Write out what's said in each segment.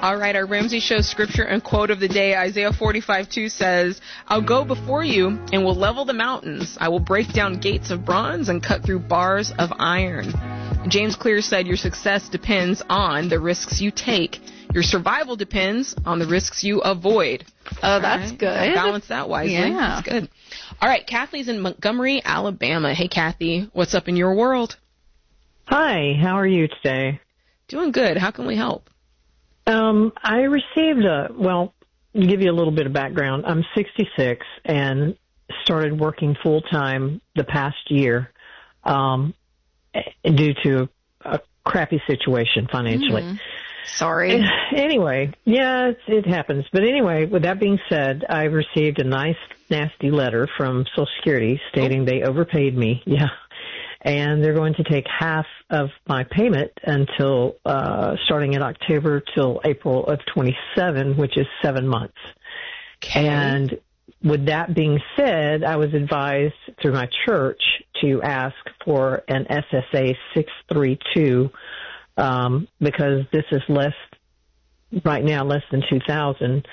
All right, our Ramsey Show scripture and quote of the day, Isaiah 45:2 says, I'll go before you and will level the mountains. I will break down gates of bronze and cut through bars of iron. James Clear said your success depends on the risks you take. Your survival depends on the risks you avoid. Oh, that's good. Balance that wisely. Yeah. That's good. All right, Kathy's in Montgomery, Alabama. Hey, Kathy, what's up in your world? Hi, how are you today? Doing good. How can we help? I received to give you a little bit of background. I'm 66 and started working full-time the past year due to a crappy situation financially. Mm-hmm. Sorry. Anyway, yeah, it happens. But anyway, with that being said, I received a nice, nasty letter from Social Security stating they overpaid me. Yeah. And they're going to take half of my payment until starting in October till April of 27, which is 7 months. Okay. And with that being said, I was advised through my church to ask for an SSA 632 because this is right now less than 2,000.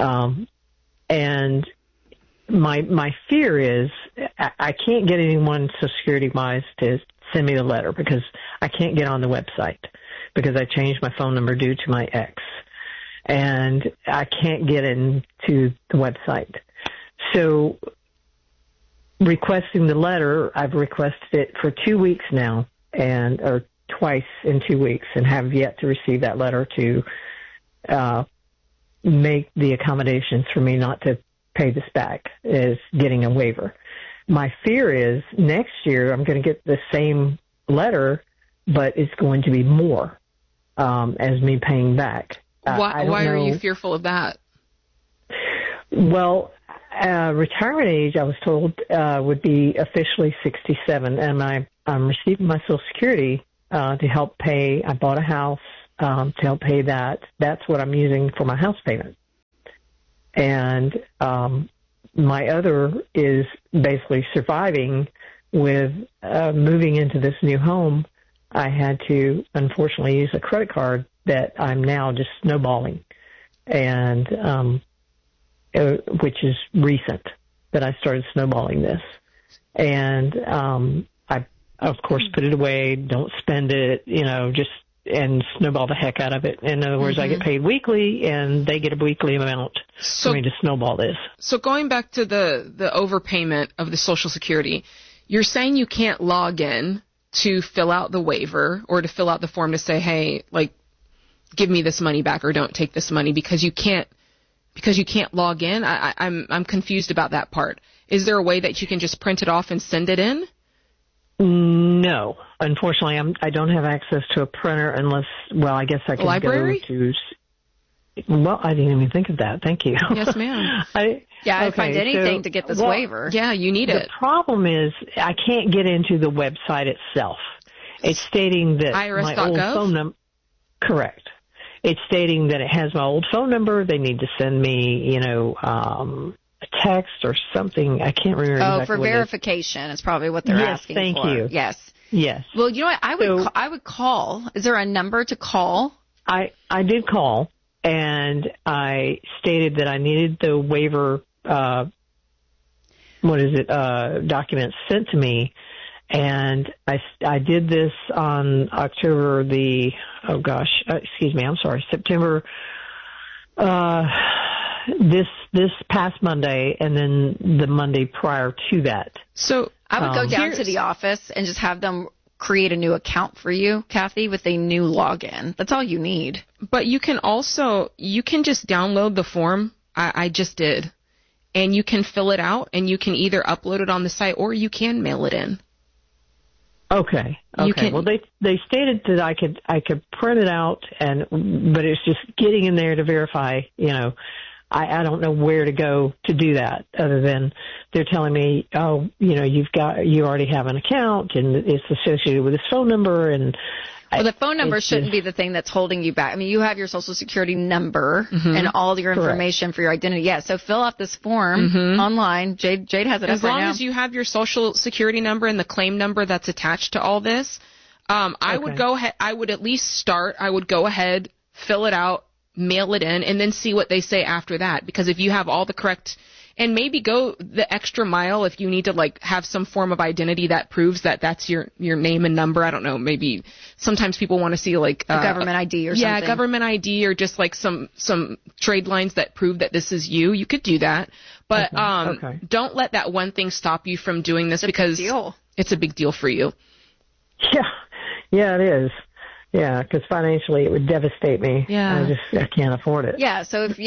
And my fear is I can't get anyone Social Security wise to send me the letter because I can't get on the website because I changed my phone number due to my ex, and I can't get into the website. So requesting the letter, I've requested it for 2 weeks now, or twice in 2 weeks, and have yet to receive that letter to make the accommodations for me not to pay this back, is getting a waiver. My fear is next year I'm going to get the same letter, but it's going to be more as me paying back. Why are you fearful of that? Well, retirement age, I was told, would be officially 67, and I'm receiving my Social Security to help pay. I bought a house to help pay that. That's what I'm using for my house payment. And my other is basically surviving with moving into this new home. I had to, unfortunately, use a credit card that I'm now just snowballing, and which is recent that I started snowballing this. And I, of course, put it away, don't spend it, and snowball the heck out of it. In other words, I get paid weekly, and they get a weekly amount for me to snowball this. So going back to the overpayment of the Social Security, you're saying you can't log in to fill out the waiver or to fill out the form to say, hey, give me this money back or don't take this money because you can't log in? I'm confused about that part. Is there a way that you can just print it off and send it in? No, unfortunately, I don't have access to a printer unless, I guess I can library? go to. Well, I didn't even think of that. Thank you. Yes, ma'am. I'd find anything to get this waiver. Yeah, you need it. The problem is I can't get into the website itself. It's stating that my old phone number. Correct. It's stating that it has my old phone number. They need to send me, a text or something. I can't remember exactly for verification is probably what they're asking for. Yes, thank you. Yes. Well, you know what? I would call. Is there a number to call? I did call, and I stated that I needed the waiver, documents sent to me, and I did this on October September, this past Monday, and then the Monday prior to that. So I would go down to the office and just have them create a new account for you, Kathy, with a new login. That's all you need. But you can just download the form. I just did. And you can fill it out, and you can either upload it on the site or you can mail it in. Okay. Well, they stated that I could print it out, but it's just getting in there to verify. I don't know where to go to do that other than they're telling me, you already have an account and it's associated with this phone number. And the phone number shouldn't be the thing that's holding you back. I mean, you have your Social Security number and all your information for your identity. Yeah, so fill out this form online. Jade has it as up right now. As long as you have your Social Security number and the claim number that's attached to all this, I would go ahead. I would at least start. I would go ahead, fill it out, mail it in, and then see what they say after that. Because if you have all the correct, and maybe go the extra mile if you need to like have some form of identity that proves that that's your name and number. I don't know. Maybe sometimes people want to see like a government ID or something. Yeah, government ID or just like some trade lines that prove that this is you. You could do that, but don't let that one thing stop you from doing this, because it's a big deal for you. Yeah, it is. Yeah, because financially it would devastate me. Yeah. I can't afford it. Yeah,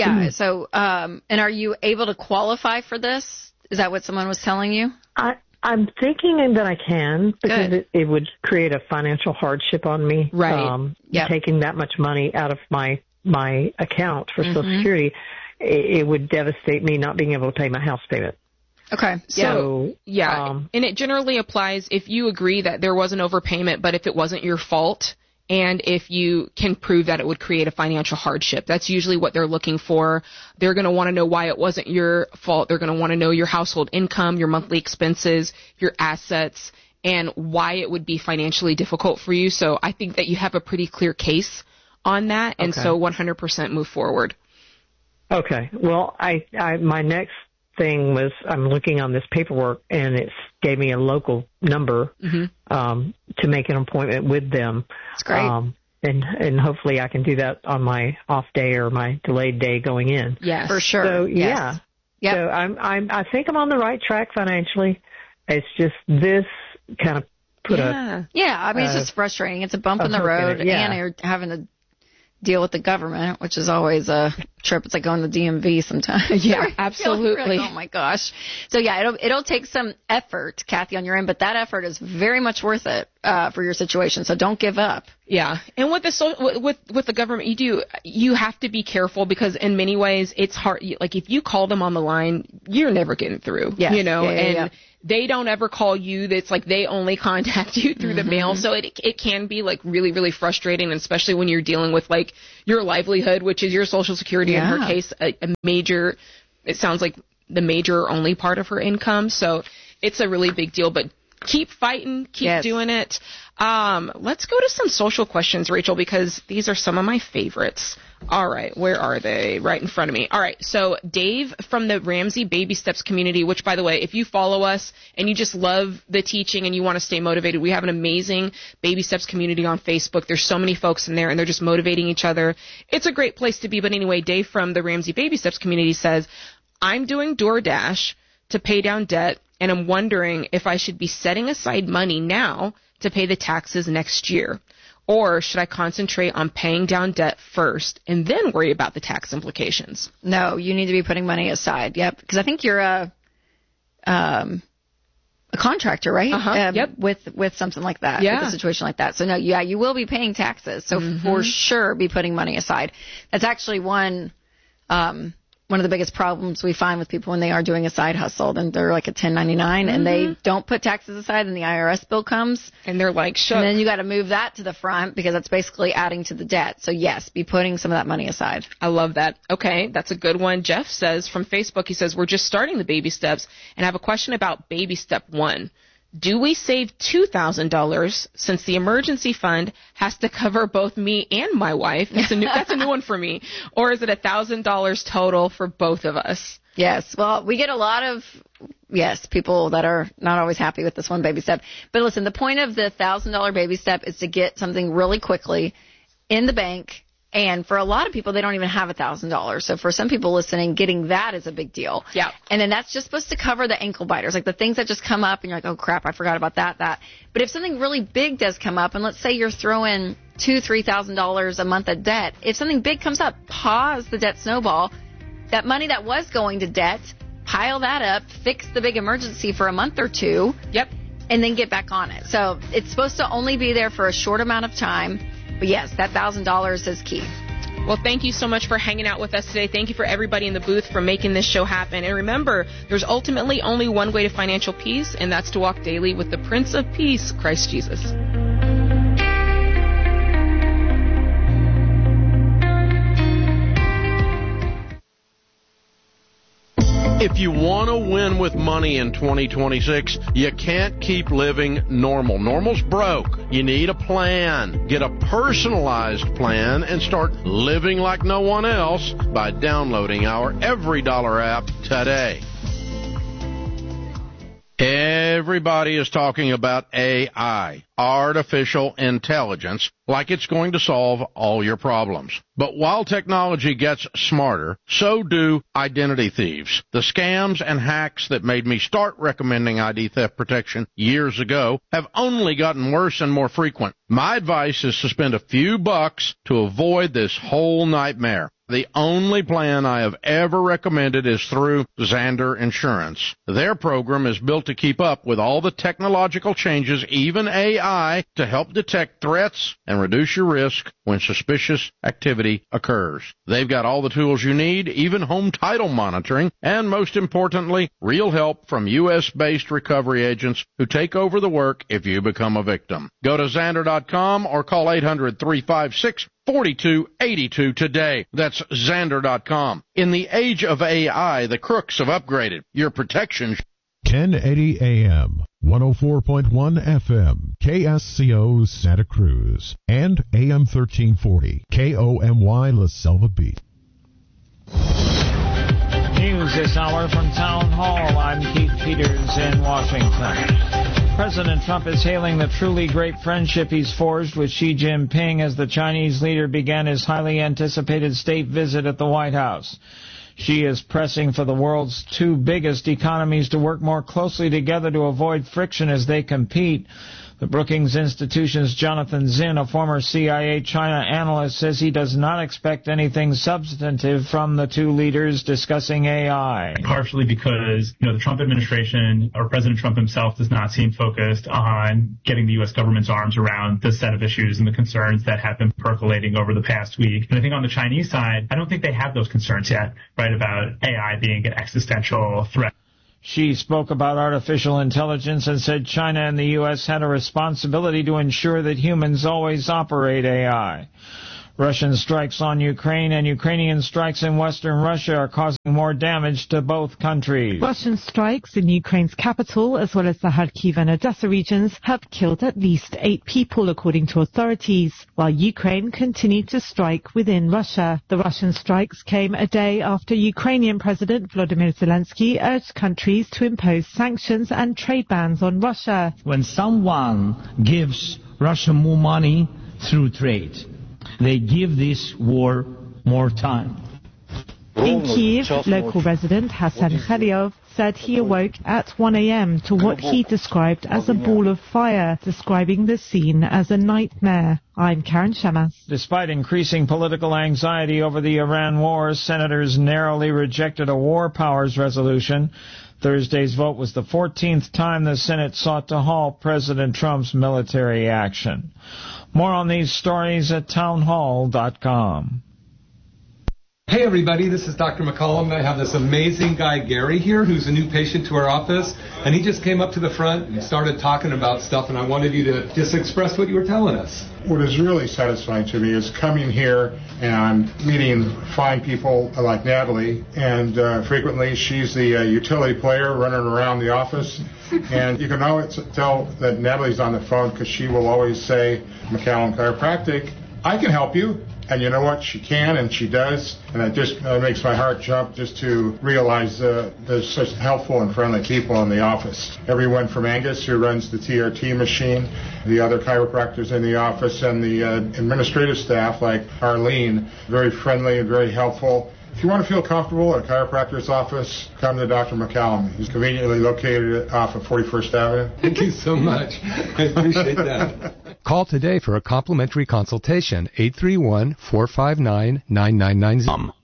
and are you able to qualify for this? Is that what someone was telling you? I'm thinking that I can, because it would create a financial hardship on me. Right. Taking that much money out of my account for Social Security, it would devastate me not being able to pay my house payment. Okay. So, and it generally applies if you agree that there was an overpayment, but if it wasn't your fault, and if you can prove that it would create a financial hardship. That's usually what they're looking for. They're going to want to know why it wasn't your fault. They're going to want to know your household income, your monthly expenses, your assets, and why it would be financially difficult for you. So I think that you have a pretty clear case on that, and so 100% move forward. Okay. Well, my next thing was I'm looking on this paperwork, and it gave me a local number to make an appointment with them. That's great. And hopefully I can do that on my off day or my delayed day going in. Yes, for sure. So Yep. So I think I'm on the right track financially. It's just this kind of put I mean, it's just frustrating. It's a bump in the road, and you're having to deal with the government, which is always a trip. It's like going to the DMV sometimes. Yeah, absolutely. Like, oh my gosh. So it'll take some effort, Kathy, on your end, but that effort is very much worth it for your situation. So don't give up. Yeah, and with the government, you have to be careful, because in many ways it's hard. Like if you call them on the line, you're never getting through. Yes. They don't ever call you. It's like they only contact you through the mail. So it can be like really, really frustrating, especially when you're dealing with like your livelihood, which is your Social Security. In her case, a major, it sounds like the major or only part of her income. So it's a really big deal, but keep fighting, keep doing it. Let's go to some social questions, Rachel, because these are some of my favorites. All right, where are they? Right in front of me. All right, so Dave from the Ramsey Baby Steps community, which, by the way, if you follow us and you just love the teaching and you want to stay motivated, we have an amazing Baby Steps community on Facebook. There's so many folks in there, and they're just motivating each other. It's a great place to be. But anyway, Dave from the Ramsey Baby Steps community says, I'm doing DoorDash to pay down debt, and I'm wondering if I should be setting aside money now to pay the taxes next year. Or should I concentrate on paying down debt first and then worry about the tax implications? No, you need to be putting money aside. Yep. Because I think you're a contractor, right? Yep. With something like that. Yeah. With a situation like that. So no, you will be paying taxes. So for sure be putting money aside. That's actually one of the biggest problems we find with people when they are doing a side hustle. Then they're like a 1099 and they don't put taxes aside, and the IRS bill comes. And they're like, shook. And then you got to move that to the front, because that's basically adding to the debt. So yes, be putting some of that money aside. I love that. Okay, that's a good one. Jeff says from Facebook, he says, we're just starting the baby steps, and I have a question about baby step 1. Do we save $2,000 since the emergency fund has to cover both me and my wife? That's a new one for me. Or is it $1,000 total for both of us? Yes. Well, we get a lot of, people that are not always happy with this one baby step. But listen, the point of the $1,000 baby step is to get something really quickly in the bank. And for a lot of people, they don't even have $1,000. So for some people listening, getting that is a big deal. Yeah. And then that's just supposed to cover the ankle biters, like the things that just come up and you're like, oh crap, I forgot about that. But if something really big does come up, and let's say you're throwing $2,000, $3,000 a month of debt, if something big comes up, pause the debt snowball. That money that was going to debt, pile that up, fix the big emergency for a month or two. Yep. And then get back on it. So it's supposed to only be there for a short amount of time. But yes, that $1,000 is key. Well, thank you so much for hanging out with us today. Thank you for everybody in the booth for making this show happen. And remember, there's ultimately only one way to financial peace, and that's to walk daily with the Prince of Peace, Christ Jesus. If you want to win with money in 2026, you can't keep living normal. Normal's broke. You need a plan. Get a personalized plan and start living like no one else by downloading our EveryDollar app today. Everybody is talking about AI, artificial intelligence, like it's going to solve all your problems. But while technology gets smarter, so do identity thieves. The scams and hacks that made me start recommending ID theft protection years ago have only gotten worse and more frequent. My advice is to spend a few bucks to avoid this whole nightmare. The only plan I have ever recommended is through Xander Insurance. Their program is built to keep up with all the technological changes, even AI, to help detect threats and reduce your risk when suspicious activity occurs. They've got all the tools you need, even home title monitoring, and most importantly, real help from U.S.-based recovery agents who take over the work if you become a victim. Go to Xander.com or call 800-356-4282 today. That's Xander.com. In the age of AI, the crooks have upgraded. Your protection. 1080 AM, 104.1 FM, KSCO Santa Cruz, and AM 1340, KOMY La Selva Beach. News this hour from Town Hall. I'm Keith Peters in Washington. President Trump is hailing the truly great friendship he's forged with Xi Jinping as the Chinese leader began his highly anticipated state visit at the White House. Xi is pressing for the world's two biggest economies to work more closely together to avoid friction as they compete. The Brookings Institution's Jonathan Zinn, a former CIA China analyst, says he does not expect anything substantive from the two leaders discussing AI. Partially because, the Trump administration or President Trump himself does not seem focused on getting the U.S. government's arms around this set of issues and the concerns that have been percolating over the past week. And I think on the Chinese side, I don't think they have those concerns yet, right, about AI being an existential threat. She spoke about artificial intelligence and said China and the U.S. had a responsibility to ensure that humans always operate AI. Russian strikes on Ukraine and Ukrainian strikes in western Russia are causing more damage to both countries. Russian strikes in Ukraine's capital, as well as the Kharkiv and Odessa regions, have killed at least 8 people, according to authorities, while Ukraine continued to strike within Russia. The Russian strikes came a day after Ukrainian President Volodymyr Zelensky urged countries to impose sanctions and trade bans on Russia. When someone gives Russia more money through trade, they give this war more time. In Kiev, local resident Hassan Khaliov said he awoke at 1 a.m. to what he described as a ball of fire, describing the scene as a nightmare. I'm Karen Shemas. Despite increasing political anxiety over the Iran war, senators narrowly rejected a war powers resolution. Thursday's vote was the 14th time the Senate sought to halt President Trump's military action. More on these stories at townhall.com. Hey everybody, this is Dr. McCollum. I have this amazing guy, Gary, here, who's a new patient to our office, and he just came up to the front and started talking about stuff, and I wanted you to just express what you were telling us. What is really satisfying to me is coming here and meeting fine people like Natalie, and frequently she's the utility player running around the office, and you can always tell that Natalie's on the phone because she will always say, McCallum Chiropractic, I can help you. And you know what? She can, and she does. And it just makes my heart jump just to realize there's such helpful and friendly people in the office. Everyone from Angus, who runs the TRT machine, the other chiropractors in the office, and the administrative staff like Arlene, very friendly and very helpful. If you want to feel comfortable at a chiropractor's office, come to Dr. McCallum. He's conveniently located off of 41st Avenue. Thank you so much. I appreciate that. Call today for a complimentary consultation, 831-459-9990.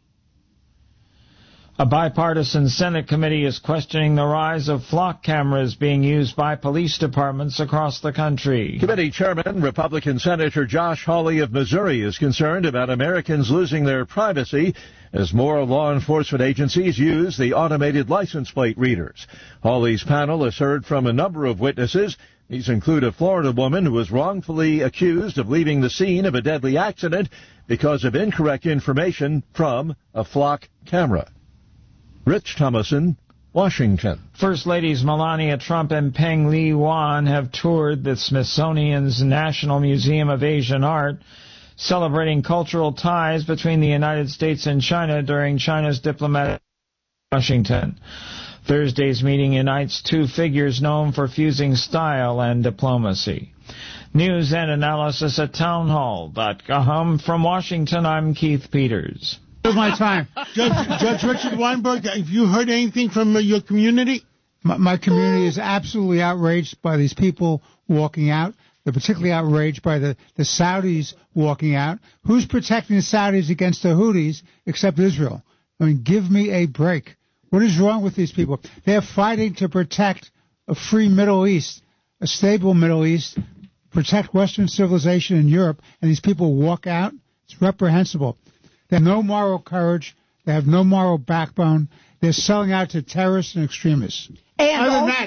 A bipartisan Senate committee is questioning the rise of flock cameras being used by police departments across the country. Committee Chairman, Republican Senator Josh Hawley of Missouri, is concerned about Americans losing their privacy as more law enforcement agencies use the automated license plate readers. Hawley's panel has heard from a number of witnesses. These include a Florida woman who was wrongfully accused of leaving the scene of a deadly accident because of incorrect information from a flock camera. Rich Thomason Washington. First Ladies Melania Trump and Peng Liyuan have toured the Smithsonian's National Museum of Asian Art, celebrating cultural ties between the United States and China during China's diplomatic Washington. Thursday's meeting unites two figures known for fusing style and diplomacy. News and analysis at townhall.com. From Washington, I'm Keith Peters. My time. Judge Richard Weinberg, have you heard anything from your community? My community is absolutely outraged by these people walking out. They're particularly outraged by the Saudis walking out. Who's protecting the Saudis against the Houthis except Israel? I mean, give me a break. What is wrong with these people? They're fighting to protect a free Middle East, a stable Middle East, protect Western civilization in Europe, and these people walk out. It's reprehensible. They have no moral courage. They have no moral backbone. They're selling out to terrorists and extremists. And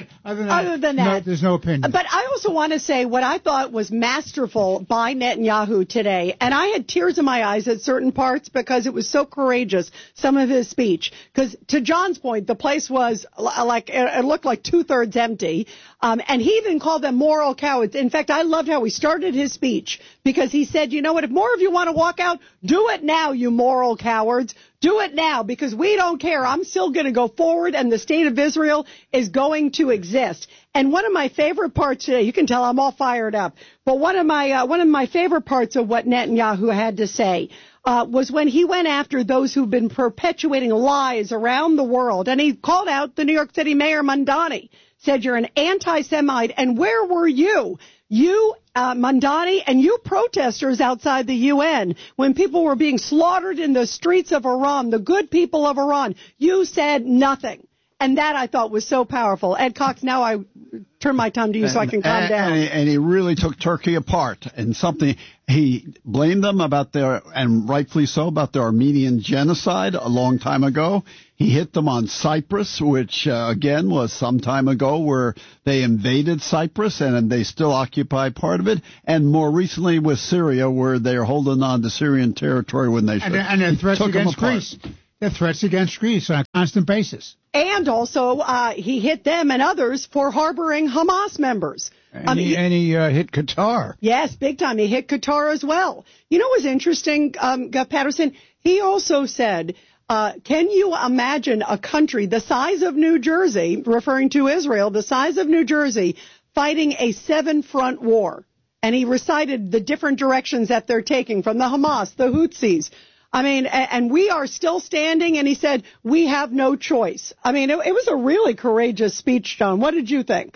Other than that, no, there's no opinion. But I also want to say what I thought was masterful by Netanyahu today, and I had tears in my eyes at certain parts because it was so courageous, some of his speech. Because to John's point, the place was like, it looked like 2/3 empty, and he even called them moral cowards. In fact, I loved how he started his speech because he said, you know what, if more of you want to walk out, do it now, you moral cowards. Do it now, because we don't care. I'm still going to go forward, and the state of Israel is going to exist. And one of my favorite parts today, you can tell I'm all fired up, but one of my favorite parts of what Netanyahu had to say was when he went after those who've been perpetuating lies around the world, and he called out the New York City Mayor Mamdani, said you're an anti-Semite, and where were you? You, Mamdani, and you protesters outside the UN, when people were being slaughtered in the streets of Iran, the good people of Iran, you said nothing. And that I thought was so powerful. Ed Cox, now I turn my tongue to you so I can calm down. And he really took Turkey apart. And something, he blamed them about and rightfully so, about their Armenian genocide a long time ago. He hit them on Cyprus, which, again, was some time ago, where they invaded Cyprus and they still occupy part of it. And more recently with Syria, where they're holding on to Syrian territory when they should. And their threats against Greece. Their threats against Greece on a constant basis. And also, he hit them and others for harboring Hamas members. And he hit Qatar. Yes, big time. He hit Qatar as well. You know what was interesting, Guff Patterson? He also said, can you imagine a country the size of New Jersey, referring to Israel, the size of New Jersey, fighting a 7-front war? And he recited the different directions that they're taking from the Hamas, the Houthis. I mean, and we are still standing, and he said, we have no choice. I mean, it was a really courageous speech, John. What did you think?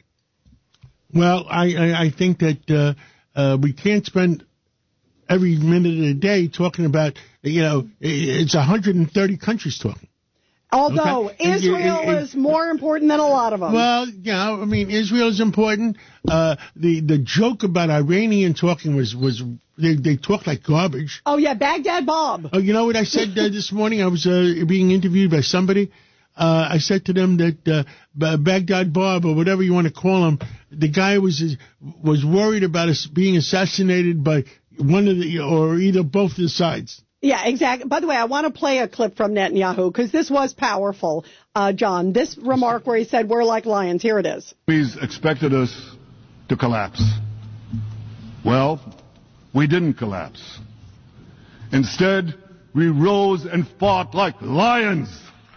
Well, I think that we can't spend every minute of the day talking about, it's 130 countries talking. Although okay. Israel is more important than a lot of them. Well, I mean, Israel is important. The joke about Iranian talking was they talk like garbage. Oh, yeah, Baghdad Bob. Oh, you know what I said this morning? I was being interviewed by somebody. I said to them that Baghdad Bob, or whatever you want to call him, the guy was worried about us being assassinated by one of the, or either both of the sides. Yeah, exactly. By the way, I want to play a clip from Netanyahu because this was powerful, John. This remark where he said, we're like lions. Here it is. Please expected us to collapse. Well, we didn't collapse. Instead, we rose and fought like lions.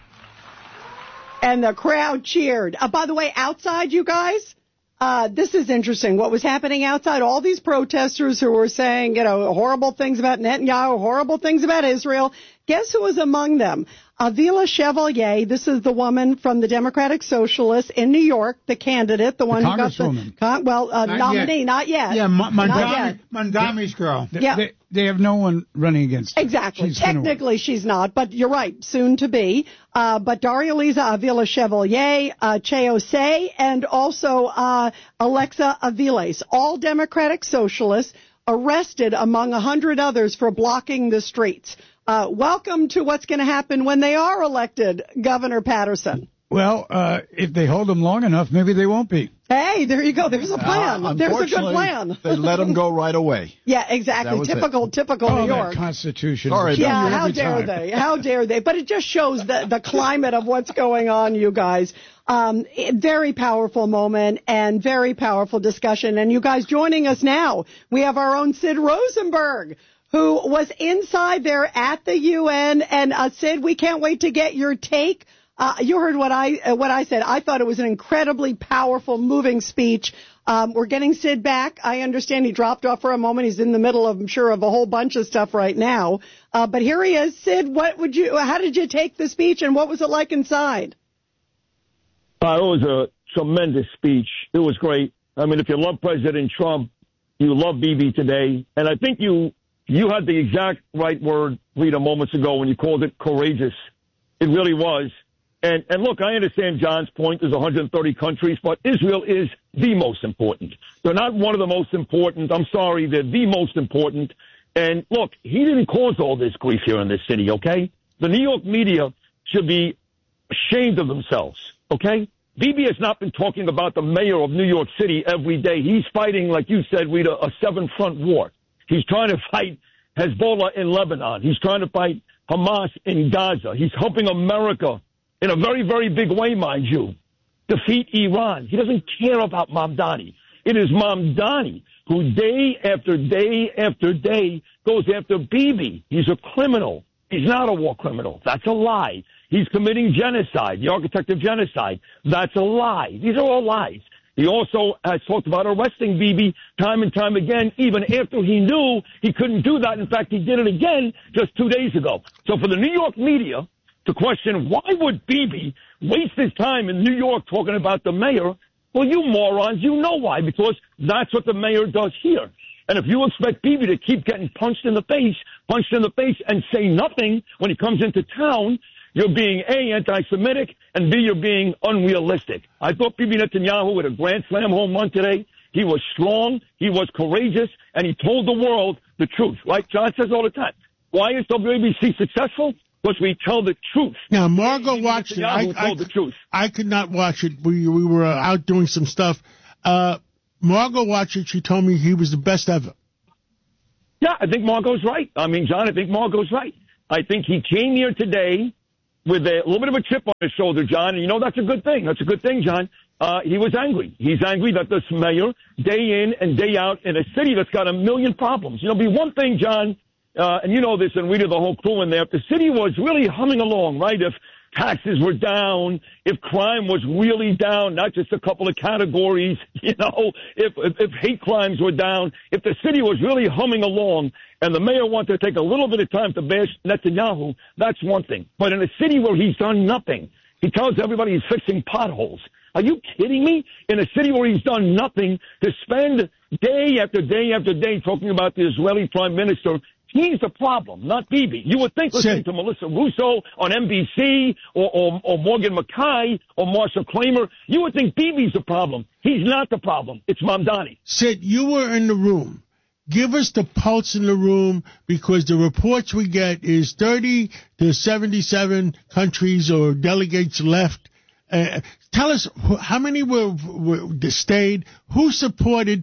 And the crowd cheered. By the way, outside, you guys, this is interesting. What was happening outside, all these protesters who were saying, horrible things about Netanyahu, horrible things about Israel. Guess who was among them? Avila Chevalier, this is the woman from the Democratic Socialists in New York, the candidate, the one who got the nominee, not yet. Yeah, Mamdani's girl. They have no one running against her. Exactly. Technically, she's not, but you're right, soon to be. But Daria Liza Avila Chevalier, Cheo Say, and also Alexa Aviles, all Democratic Socialists, arrested among 100 others for blocking the streets. Welcome to what's going to happen when they are elected, Governor Patterson. Well, if they hold them long enough, maybe they won't be. Hey, there you go. There's a plan. There's a good plan. They let him go right away. Yeah, exactly. Typical New York. Constitution. Sorry, yeah, how dare they? How dare they? But it just shows the climate of what's going on, you guys. Very powerful moment and very powerful discussion. And you guys joining us now, we have our own Sid Rosenberg, who was inside there at the UN. And Sid, we can't wait to get your take. You heard what I said. I thought it was an incredibly powerful, moving speech. We're getting Sid back. I understand he dropped off for a moment. He's in the middle of, I'm sure, of a whole bunch of stuff right now. But here he is. Sid, how did you take the speech and what was it like inside? It was a tremendous speech. It was great. I mean, if you love President Trump, you love Bibi today. And I think you had the exact right word, Rita, moments ago when you called it courageous. It really was. And look, I understand John's point. There's 130 countries, but Israel is the most important. They're not one of the most important. I'm sorry, they're the most important. And look, he didn't cause all this grief here in this city, okay? The New York media should be ashamed of themselves, okay? Bibi has not been talking about the mayor of New York City every day. He's fighting, like you said, Rita, a seven-front war. He's trying to fight Hezbollah in Lebanon. He's trying to fight Hamas in Gaza. He's helping America in a very, very big way, mind you, defeat Iran. He doesn't care about Mamdani. It is Mamdani who day after day after day goes after Bibi. He's a criminal. He's not a war criminal. That's a lie. He's committing genocide, the architect of genocide. That's a lie. These are all lies. He also has talked about arresting Bibi time and time again, even after he knew he couldn't do that. In fact, he did it again just 2 days ago. So for the New York media to question why would Bibi waste his time in New York talking about the mayor, well, you morons, you know why, because that's what the mayor does here. And if you expect Bibi to keep getting punched in the face, and say nothing when he comes into town, you're being A, anti-Semitic, and B, you're being unrealistic. I thought Bibi Netanyahu had a grand slam home run today. He was strong, he was courageous, and he told the world the truth. Like John says all the time, why is WABC successful? Because we tell the truth. Now, Margot watched it. I could not watch it. We were out doing some stuff. Margot watched it. She told me he was the best ever. Yeah, I think Margot's right. I mean, John, I think Margot's right. I think he came here today with a little bit of a chip on his shoulder, John, and you know that's a good thing. That's a good thing, John. He was angry. He's angry that this mayor, day in and day out, in a city that's got a million problems. You know, be one thing, John, and you know this, and we did the whole crew in there, if the city was really humming along, right, if taxes were down, if crime was really down, not just a couple of categories, you know, if hate crimes were down, if the city was really humming along and the mayor wanted to take a little bit of time to bash Netanyahu, that's one thing. But in a city where he's done nothing, he tells everybody he's fixing potholes. Are you kidding me? In a city where he's done nothing, to spend day after day after day talking about the Israeli prime minister, he's the problem, not Bibi. You would think listening to Melissa Russo on NBC or Morgan McKay or Marsha Kramer, you would think Bibi's the problem. He's not the problem. It's Mamdani. Sid, you were in the room. Give us the pulse in the room, because the reports we get is 30 to 77 countries or delegates left. Tell us how many were stayed, who supported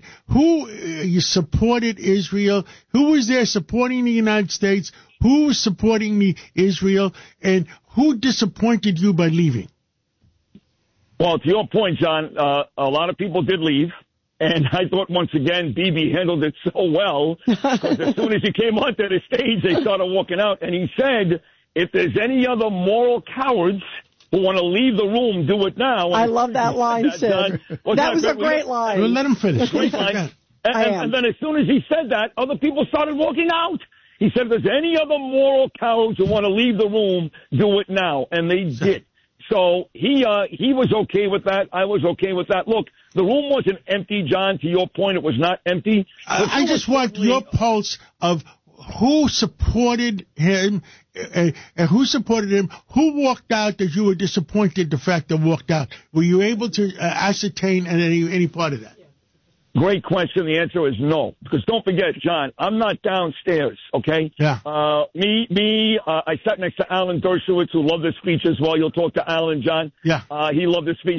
Israel, who was there supporting the United States, who was supporting Israel, and who disappointed you by leaving? Well, to your point, John, a lot of people did leave. And I thought, once again, Bibi handled it so well, because as soon as he came onto the stage, they started walking out. And he said, if there's any other moral cowards who want to leave the room, do it now. I love that line, Sid. That was a great line. Well, let him finish. Great line. And then as soon as he said that, other people started walking out. He said, if there's any other moral cowards who want to leave the room, do it now. And they did. So he was okay with that. I was okay with that. Look, the room wasn't empty, John. To your point, it was not empty. I just want your pulse of who supported him, and who supported him, who walked out that you were disappointed the fact that walked out. Were you able to ascertain any part of that? Great question. The answer is no. Because don't forget, John, I'm not downstairs, okay? Yeah. I sat next to Alan Dershowitz, who loved this speech as well. You'll talk to Alan, John. Yeah. He loved this speech, too.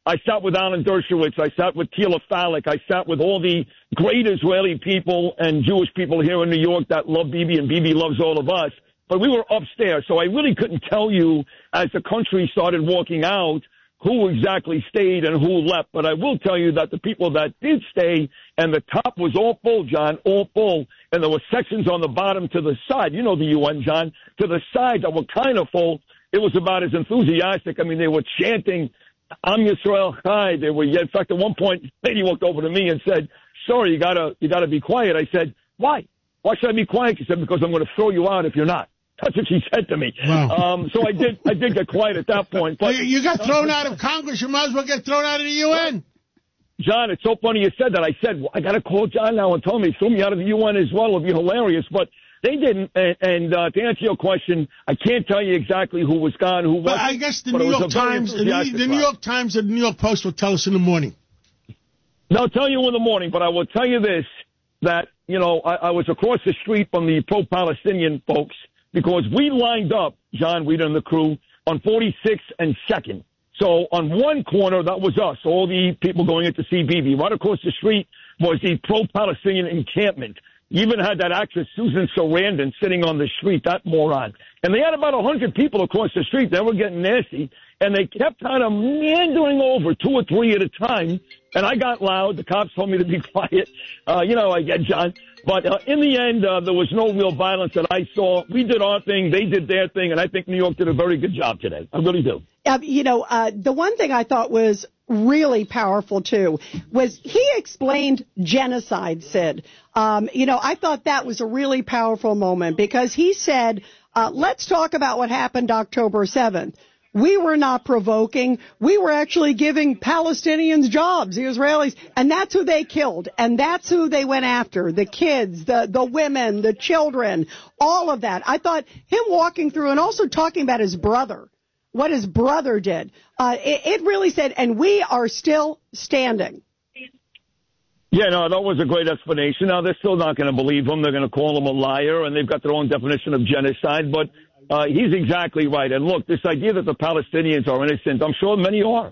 I sat with Alan Dershowitz. I sat with Tila Falik. I sat with all the great Israeli people and Jewish people here in New York that love Bibi, and Bibi loves all of us. But we were upstairs, so I really couldn't tell you as the country started walking out who exactly stayed and who left. But I will tell you that the people that did stay, and the top was all full, John, all full, and there were sections on the bottom to the side. You know the UN, John, to the side that were kind of full. It was about as enthusiastic. I mean, they were chanting, Am Yisrael Chai. They were, in fact, at one point, a lady walked over to me and said, sorry, you gotta be quiet. I said, why? Why should I be quiet? She said, because I'm going to throw you out if you're not. That's what she said to me. Wow. So I did get quiet at that point. But you got thrown out of Congress. You might as well get thrown out of the UN. John, it's so funny you said that. I said, well, I got to call John now and tell him he threw me out of the UN as well. It would be hilarious. But they didn't. And to answer your question, I can't tell you exactly who was gone, who wasn't. I guess the New York Times, the New York Times and the New York Post will tell us in the morning. They'll tell you in the morning, but I will tell you this, that, you know, I was across the street from the pro-Palestinian folks, because we lined up, John, we and the crew, on 46th and 2nd. So on one corner, that was us, all the people going in to see Bibi. Right across the street was the pro-Palestinian encampment. You even had that actress Susan Sarandon sitting on the street, that moron. And they had about 100 people across the street. They were getting nasty. And they kept kind of meandering over 2 or 3 at a time. And I got loud. The cops told me to be quiet. You know, I get John. But in the end, there was no real violence that I saw. We did our thing. They did their thing. And I think New York did a very good job today. I really do. You know, the one thing I thought was really powerful, too, was he explained genocide, Sid. You know, I thought that was a really powerful moment because he said, let's talk about what happened October 7th. We were not provoking. We were actually giving Palestinians jobs, the Israelis, and that's who they killed, and that's who they went after, the kids, the women, the children, all of that. I thought him walking through and also talking about his brother, what his brother did, it really said, and we are still standing. Yeah, no, that was a great explanation. Now, they're still not going to believe him. They're going to call him a liar, and they've got their own definition of genocide, but he's exactly right. And look, this idea that the Palestinians are innocent, I'm sure many are.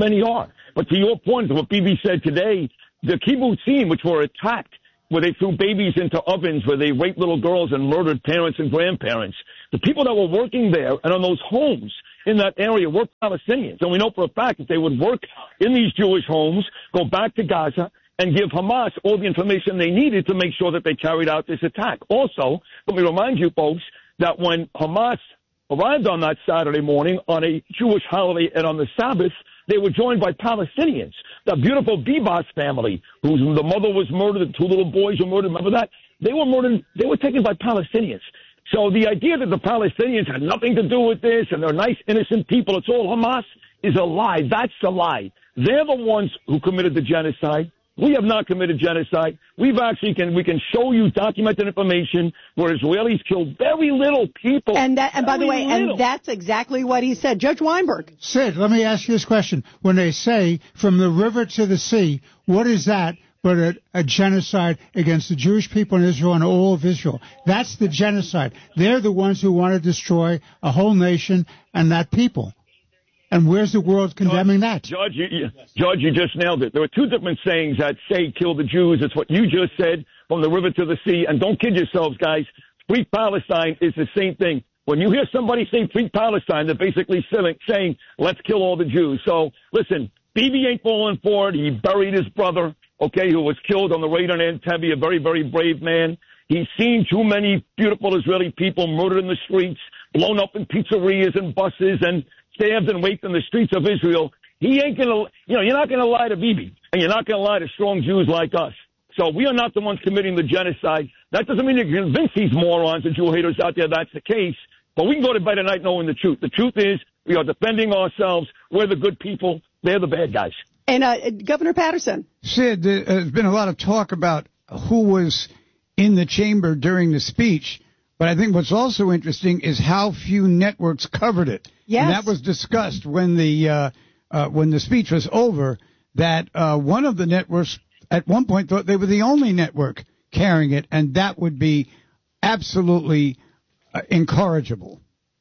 But to your point, what Bibi said today, the kibbutzim, which were attacked, where they threw babies into ovens, where they raped little girls and murdered parents and grandparents, the people that were working there and on those homes in that area were Palestinians. And we know for a fact that they would work in these Jewish homes, go back to Gaza, and give Hamas all the information they needed to make sure that they carried out this attack. Also, let me remind you folks, that when Hamas arrived on that Saturday morning on a Jewish holiday and on the Sabbath, they were joined by Palestinians. The beautiful Bibas family, whose the mother was murdered, the 2 little boys were murdered. Remember that? They were murdered. They were taken by Palestinians. So the idea that the Palestinians had nothing to do with this and they're nice, innocent people, it's all Hamas, is a lie. That's a lie. They're the ones who committed the genocide. We have not committed genocide. We can show you documented information where Israelis killed very little people. And by the way, and that's exactly what he said. Judge Weinberg. Sid, let me ask you this question. When they say from the river to the sea, what is that but a genocide against the Jewish people in Israel and all of Israel? That's the genocide. They're the ones who want to destroy a whole nation and that people. And where's the world condemning that? Judge, you just nailed it. There are 2 different sayings that say kill the Jews. It's what you just said, from the river to the sea. And don't kid yourselves, guys. Free Palestine is the same thing. When you hear somebody say free Palestine, they're basically saying, let's kill all the Jews. So, listen, Bibi ain't falling for it. He buried his brother, okay, who was killed on the raid on Entebbe, a very, very brave man. He's seen too many beautiful Israeli people murdered in the streets, blown up in pizzerias and buses, and stabbed and raped in the streets of Israel. He ain't gonna, you're not gonna lie to Bibi, and you're not gonna lie to strong Jews like us. So we are not the ones committing the genocide. That doesn't mean you can convince these morons and Jew haters out there that's the case. But we can go to bed at night knowing the truth. The truth is we are defending ourselves. We're the good people. They're the bad guys. And Governor Patterson. Sid, there's been a lot of talk about who was in the chamber during the speech. But I think what's also interesting is how few networks covered it. Yes. And that was discussed when the speech was over, that one of the networks at one point thought they were the only network carrying it, and that would be absolutely incorrigible.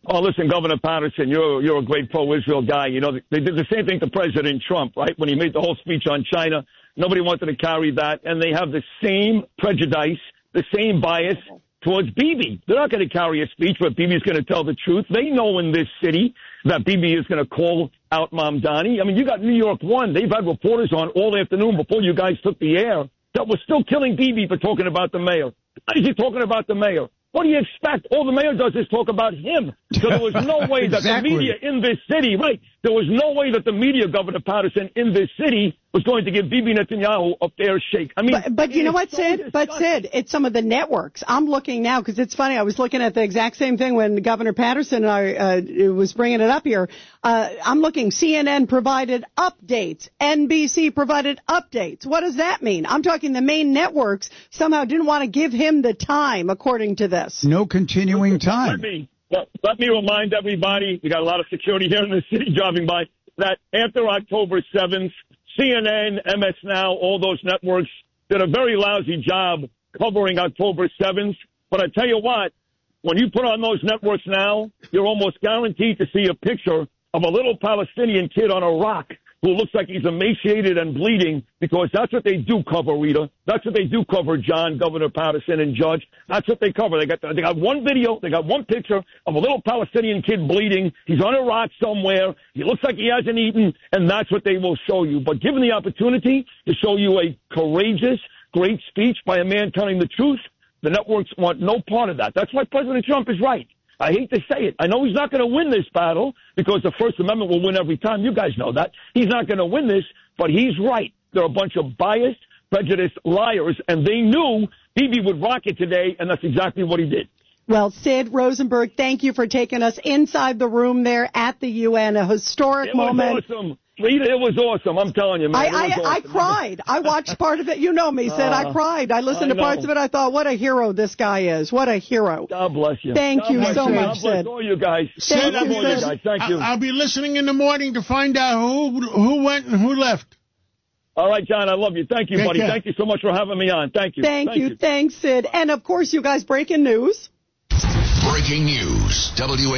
Oh, listen, Governor Patterson, you're a great pro-Israel guy. You know, they did the same thing to President Trump, right? When he made the whole speech on China, nobody wanted to carry that, and they have the same prejudice, the same bias towards Bibi. They're not going to carry a speech where Bibi's going to tell the truth. They know in this city that Bibi is going to call out Mamdani. I mean, you got New York One. They've had reporters on all afternoon before you guys took the air that was still killing Bibi for talking about the mayor. Why is he talking about the mayor? What do you expect? All the mayor does is talk about him. So there was no way that the media in this city, right, there was no way that the media, Governor Patterson, in this city was going to give Bibi Netanyahu a fair shake. I mean, but you know what, Sid? But Sid, it's some of the networks. I'm looking now because it's funny. I was looking at the exact same thing when Governor Patterson and I was bringing it up here. I'm looking. CNN provided updates. NBC provided updates. What does that mean? I'm talking the main networks somehow didn't want to give him the time, according to this. No continuing time. Let me remind everybody, we got a lot of security here in the city driving by, that after October 7th, CNN, MS Now, all those networks did a very lousy job covering October 7th. But I tell you what, when you put on those networks now, you're almost guaranteed to see a picture of a little Palestinian kid on a rock who looks like he's emaciated and bleeding, because that's what they do cover, Rita. That's what they do cover, John, Governor Patterson, and Judge. That's what they cover. They got one video, they got one picture of a little Palestinian kid bleeding. He's on a rock somewhere. He looks like he hasn't eaten, and that's what they will show you. But given the opportunity to show you a courageous, great speech by a man telling the truth, the networks want no part of that. That's why President Trump is right. I hate to say it. I know he's not going to win this battle because the First Amendment will win every time. You guys know that. He's not going to win this, but he's right. They're a bunch of biased, prejudiced liars, and they knew Bibi would rock it today, and that's exactly what he did. Well, Sid Rosenberg, thank you for taking us inside the room there at the UN, a historic moment. It was awesome. Rita, it was awesome. I'm telling you, man. I cried. I watched part of it. You know me, Sid. I cried. I listened to parts of it. I thought, what a hero this guy is. What a hero. God bless you. Thank you so much, Sid. God bless all you guys. Sid, Thank you. I'll be listening in the morning to find out who went and who left. All right, John, I love you. Thank you, buddy. Care. Thank you so much for having me on. Thank you. Thank you. Thanks, Sid. And, of course, you guys, breaking news. Breaking news,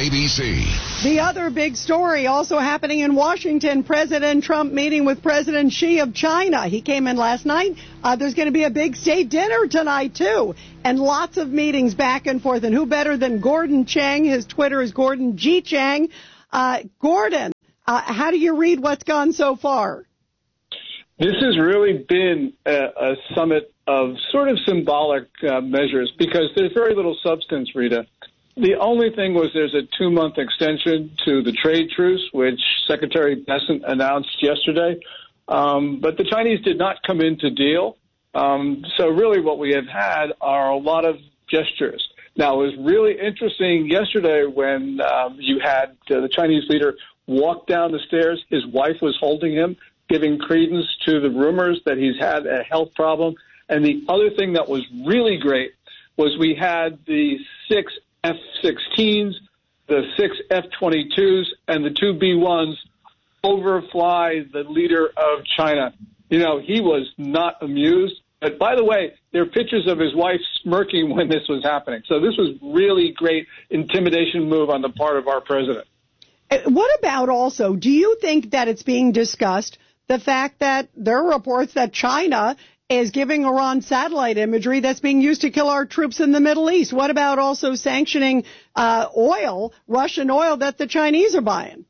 WABC. The other big story also happening in Washington, President Trump meeting with President Xi of China. He came in last night. There's going to be a big state dinner tonight, too, and lots of meetings back and forth. And who better than Gordon Chang? His Twitter is Gordon G. Chang. Gordon, how do you read what's gone so far? This has really been a summit of sort of symbolic measures because there's very little substance, Rita. The only thing was there's a 2-month extension to the trade truce, which Secretary Bessent announced yesterday. But the Chinese did not come in to deal. So really what we have had are a lot of gestures. Now, it was really interesting yesterday when you had the Chinese leader walk down the stairs. His wife was holding him, giving credence to the rumors that he's had a health problem. And the other thing that was really great was we had the 6 F-16s, the 6 F-22s, and the 2 B-1s overfly the leader of China. You know, he was not amused. But by the way, there are pictures of his wife smirking when this was happening. So this was really great intimidation move on the part of our president. What about also, do you think that it's being discussed, the fact that there are reports that China is giving Iran satellite imagery that's being used to kill our troops in the Middle East? What about also sanctioning oil, Russian oil, that the Chinese are buying?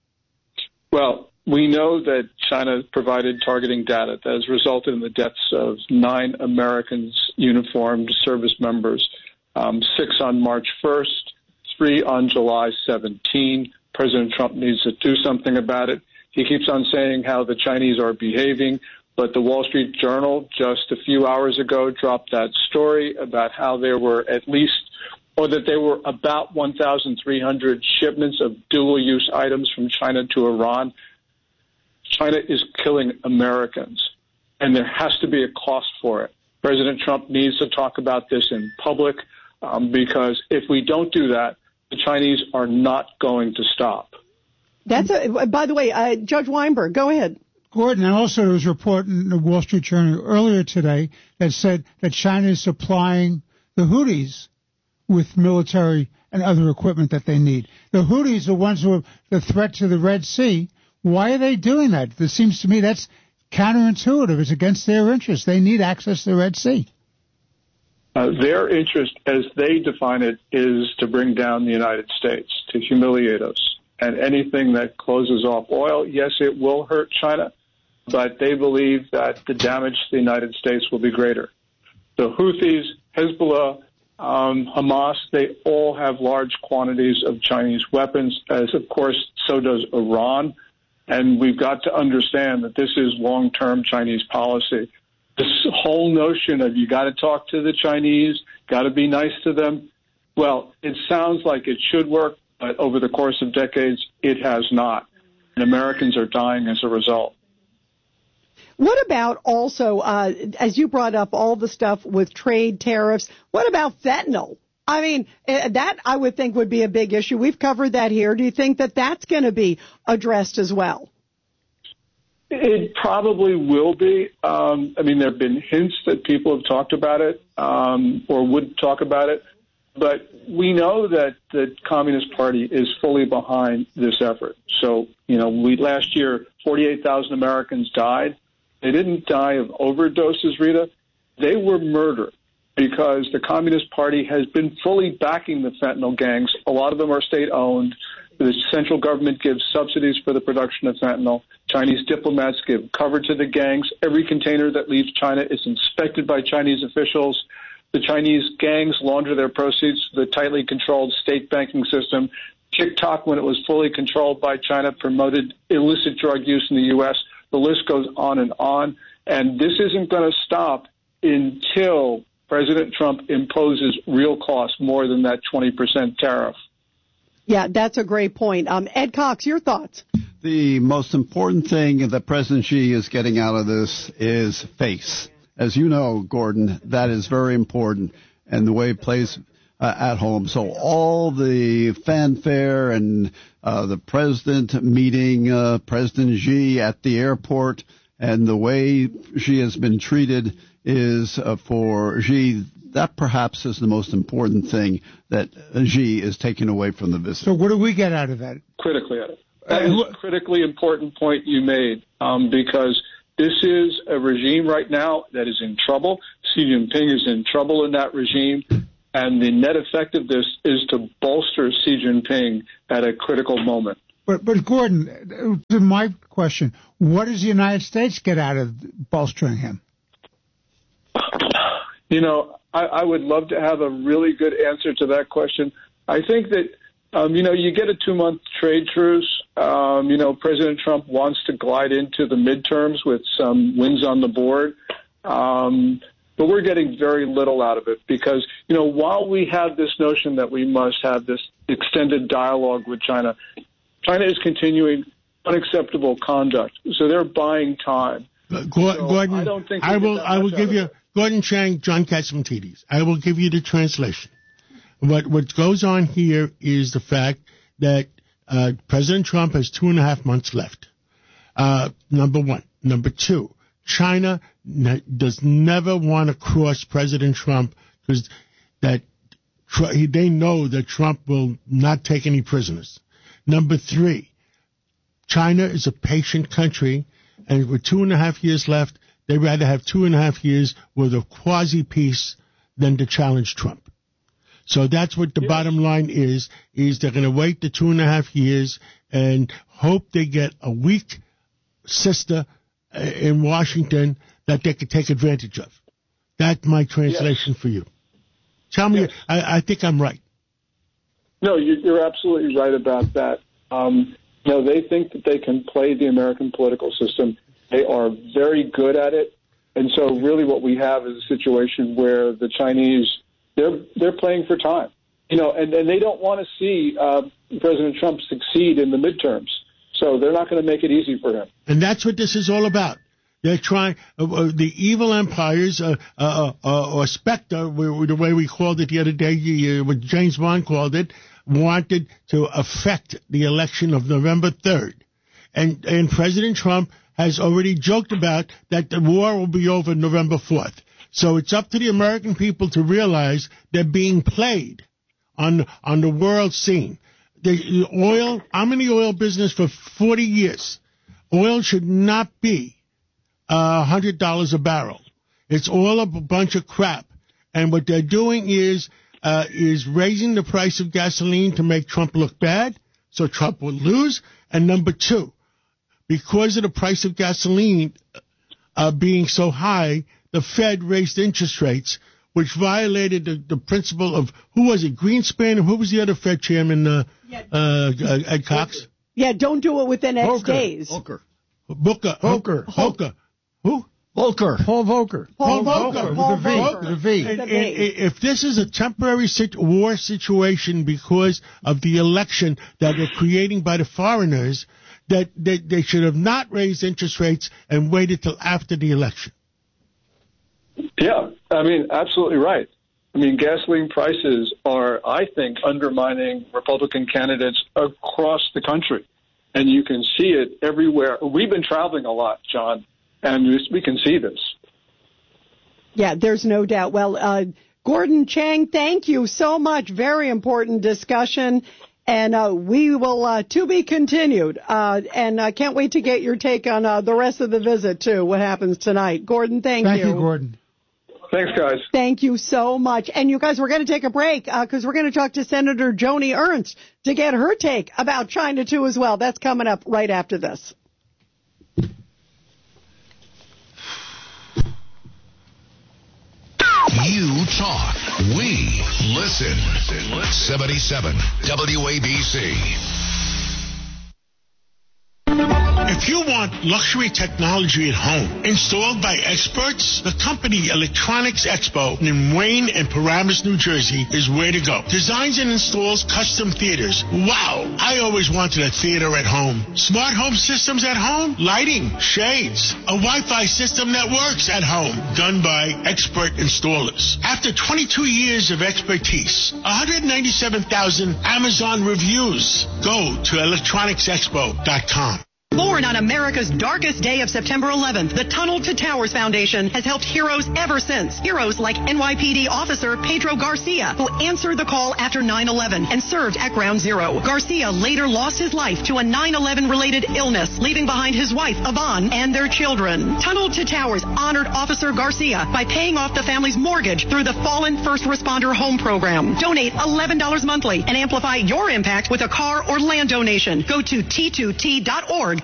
Well, we know that China provided targeting data that has resulted in the deaths of 9 Americans, uniformed service members, 6 on March 1st, 3 on July 17. President Trump needs to do something about it. He keeps on saying how the Chinese are behaving. But the Wall Street Journal just a few hours ago dropped that story about how there were at least, or that there were about 1,300 shipments of dual-use items from China to Iran. China is killing Americans, and there has to be a cost for it. President Trump needs to talk about this in public because if we don't do that, the Chinese are not going to stop. By the way, Judge Weinberg, go ahead. Gordon, and also there was a report in the Wall Street Journal earlier today that said that China is supplying the Houthis with military and other equipment that they need. The Houthis are the ones who are the threat to the Red Sea. Why are they doing that? It seems to me that's counterintuitive. It's against their interest. They need access to the Red Sea. Their interest, as they define it, is to bring down the United States, to humiliate us. And anything that closes off oil, yes, it will hurt China, but they believe that the damage to the United States will be greater. The Houthis, Hezbollah, Hamas, they all have large quantities of Chinese weapons, as, of course, so does Iran. And we've got to understand that this is long-term Chinese policy. This whole notion of you got to talk to the Chinese, got to be nice to them, well, it sounds like it should work, but over the course of decades, it has not. And Americans are dying as a result. What about also, as you brought up, all the stuff with trade tariffs, what about fentanyl? I mean, that I would think would be a big issue. We've covered that here. Do you think that that's going to be addressed as well? It probably will be. I mean, there have been hints that people have talked about it or would talk about it. But we know that the Communist Party is fully behind this effort. So, last year, 48,000 Americans died. They didn't die of overdoses, Rita. They were murdered because the Communist Party has been fully backing the fentanyl gangs. A lot of them are state-owned. The central government gives subsidies for the production of fentanyl. Chinese diplomats give cover to the gangs. Every container that leaves China is inspected by Chinese officials. The Chinese gangs launder their proceeds to the tightly controlled state banking system. TikTok, when it was fully controlled by China, promoted illicit drug use in the U.S. The list goes on. And this isn't going to stop until President Trump imposes real costs more than that 20% tariff. Yeah, that's a great point. Ed Cox, your thoughts? The most important thing that President Xi is getting out of this is face. As you know, Gordon, that is very important, and the way it plays at home. So all the fanfare and the president meeting President Xi at the airport and the way Xi has been treated is for Xi, that perhaps is the most important thing that Xi is taking away from the visit. So what do we get out of that? Critically out of it. That is a critically important point you made because this is a regime right now that is in trouble. Xi Jinping is in trouble in that regime. And the net effect of this is to bolster Xi Jinping at a critical moment. But Gordon, to my question, what does the United States get out of bolstering him? I would love to have a really good answer to that question. I think that, you get a 2-month trade truce. President Trump wants to glide into the midterms with some wins on the board. But we're getting very little out of it because, while we have this notion that we must have this extended dialogue with China, China is continuing unacceptable conduct. So they're buying time. Gordon, I don't think I will give you Gordon Chang, John Catsimatidis. I will give you the translation. What goes on here is the fact that President Trump has 2.5 months left. Number one. Number two, China does never want to cross President Trump because they know that Trump will not take any prisoners. Number three, China is a patient country, and with 2.5 years left, they'd rather have 2.5 years worth of quasi-peace than to challenge Trump. So that's what the bottom line is they're going to wait the 2.5 years and hope they get a weak sister in Washington that they could take advantage of. That's my translation for you. Tell me, I think I'm right. No, you're absolutely right about that. They think that they can play the American political system. They are very good at it. And so really what we have is a situation where the Chinese, they're playing for time. And they don't want to see President Trump succeed in the midterms. So they're not going to make it easy for him. And that's what this is all about. They're trying, the evil empires, or Spectre, the way we called it the other day, what James Bond called it, wanted to affect the election of November 3rd. And President Trump has already joked about that the war will be over November 4th. So it's up to the American people to realize they're being played on the world scene. The oil, I'm in the oil business for 40 years. Oil should not be $100 a barrel. It's all a bunch of crap. And what they're doing is raising the price of gasoline to make Trump look bad, so Trump will lose. And number two, because of the price of gasoline being so high, the Fed raised interest rates, which violated the principle of, who was it, Greenspan? Who was the other Fed chairman, Ed Cox? Yeah, don't do it within X days. Volcker. Who? Volcker. Paul Volcker. Paul Volcker. With a V. If this is a temporary war situation because of the election that they're creating by the foreigners, that they should have not raised interest rates and waited till after the election. Yeah, I mean, absolutely right. I mean, gasoline prices are, I think, undermining Republican candidates across the country. And you can see it everywhere. We've been traveling a lot, John, and we can see this. Yeah, there's no doubt. Well, Gordon Chang, thank you so much. Very important discussion. And we will, to be continued. And I can't wait to get your take on the rest of the visit, too, what happens tonight. Gordon, thank you. Thank you, Gordon. Thanks, guys. Thank you so much. And you guys, we're going to take a break because we're going to talk to Senator Joni Ernst to get her take about China, too, as well. That's coming up right after this. You talk, we listen. 77 WABC. If you want luxury technology at home installed by experts, the company Electronics Expo in Wayne and Paramus, New Jersey is where to go. Designs and installs custom theaters. Wow! I always wanted a theater at home. Smart home systems at home, lighting, shades, a Wi-Fi system that works at home, done by expert installers. After 22 years of expertise, 197,000 Amazon reviews. Go to electronicsexpo.com. Born on America's darkest day of September 11th, the Tunnel to Towers Foundation has helped heroes ever since. Heroes like NYPD officer Pedro Garcia, who answered the call after 9/11 and served at Ground Zero. Garcia later lost his life to a 9/11-related illness, leaving behind his wife, Yvonne, and their children. Tunnel to Towers honored Officer Garcia by paying off the family's mortgage through the Fallen First Responder Home Program. Donate $11 monthly and amplify your impact with a car or land donation. Go to T2T.org